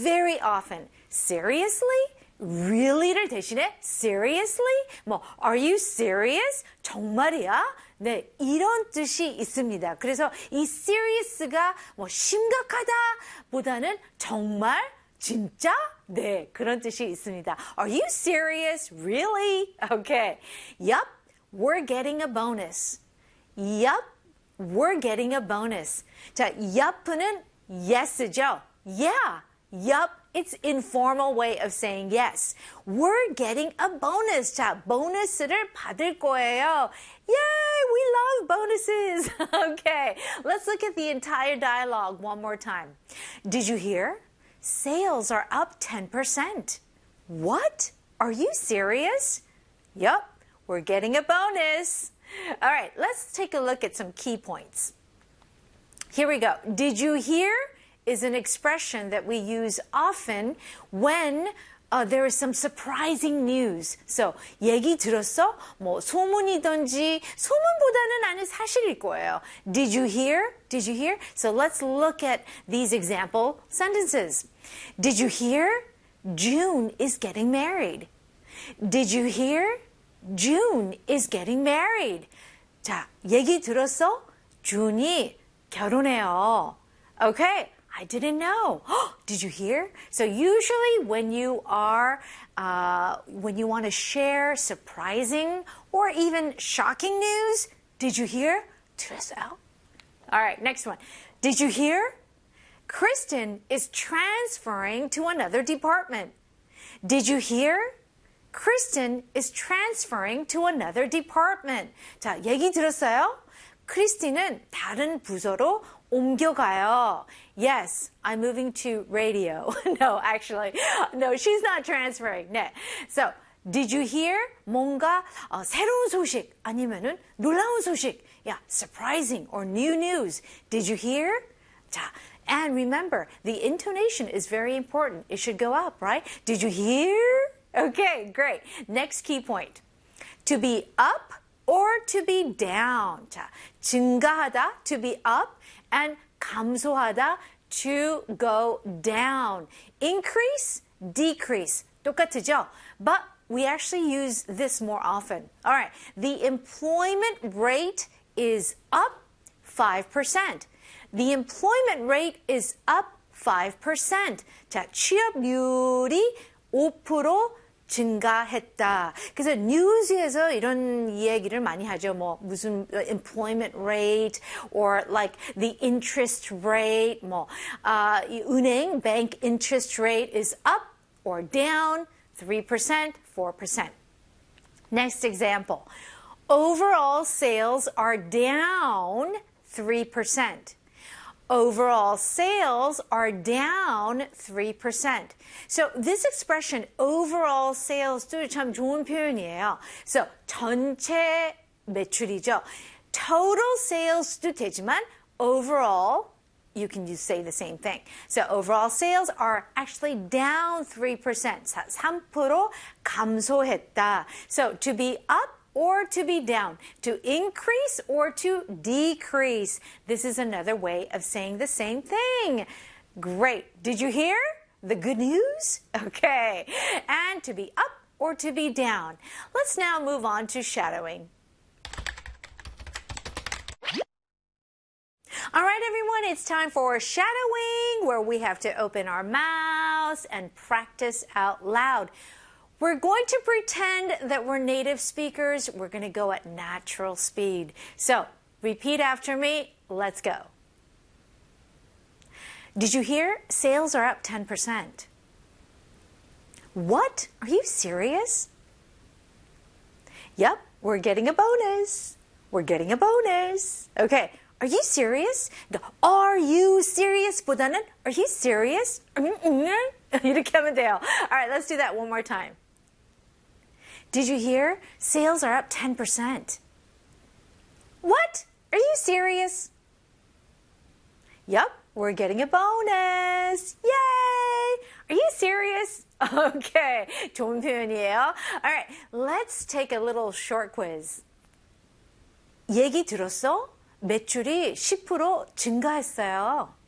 very often seriously, really를 대신에 seriously, 뭐 are you serious? 정말이야? 네, 이런 뜻이 있습니다. 그래서 이 serious가 뭐 심각하다 보다는 정말, 진짜? 네, 그런 뜻이 있습니다. Are you serious? Really? Okay. Yup, we're getting a bonus. Yup, we're getting a bonus. 자, yup는 yes죠. Yeah, yup. It's informal way of saying yes. We're getting a bonus. 자, 보너스를 받을 거예요. Yay, we love bonuses. Okay, let's look at the entire dialogue one more time. Did you hear? Sales are up 10%. What? Are you serious? Yup, we're getting a bonus. All right, let's take a look at some key points. Here we go. Did you hear? Is an expression that we use often when there is some surprising news. So, 얘기 들었어? 뭐 소문이든지 소문보다는 아니 사실일 거예요. Did you hear? Did you hear? So let's look at these example sentences. Did you hear? June is getting married. Did you hear? June is getting married. 자, 얘기 들었어? 준이 결혼해요. Okay. I didn't know. Did you hear? So usually when you want to share surprising or even shocking news, did you hear? 들었어요? All right, next one. Did you hear? Kristen is transferring to another department. Did you hear? Kristen is transferring to another department. 자, 얘기 들었어요? 크리스틴은 다른 부서로 옮겨가요. Yes, I'm moving to radio. No, actually, no, she's not transferring. 네. So, did you hear? 뭔가 새로운 소식 아니면은 놀라운 소식. Yeah, surprising or new news. Did you hear? 자, and remember, the intonation is very important. It should go up, right? Did you hear? Okay, great. Next key point. To be up or to be down. 자, 증가하다, to be up, and 감소하다, to go down. Increase, decrease. 똑같죠? But we actually use this more often. All right, the employment rate is up 5%. The employment rate is up 5%. 자, 취업률이 5% 증가했다. 그래서 뉴스에서 이런 이야기를 많이 하죠. 뭐 무슨 employment rate or like the interest rate. 뭐 은행 bank interest rate is up or down 3%, 4%. Next example. Overall sales are down 3%. Overall sales are down 3%. So this expression, overall sales도 참 좋은 표현이에요. So 전체 매출이죠. Total sales도 되지만 overall, you can just say the same thing. So overall sales are actually down 3%. 3% 감소했다. So to be up or to be down, to increase or to decrease. This is another way of saying the same thing. Great. Did you hear the good news? Okay. And to be up or to be down. Let's now move on to shadowing. All right, everyone, it's time for shadowing, where we have to open our mouths and practice out loud. We're going to pretend that we're native speakers. We're going to go at natural speed. So, repeat after me. Let's go. Did you hear? Sales are up 10%. What? Are you serious? Yep, we're getting a bonus. We're getting a bonus. Okay, are you serious? Are you serious? 보다는 are you serious? 이렇게 하면 돼요. All right, let's do that one more time. Did you hear? Sales are up 10%. What? Are you serious? Yup, we're getting a bonus. Yay! Are you serious? Okay, 좋은 표현이에요. All right, let's take a little short quiz. 얘기 들었어? 매출이 10% 증가했어요.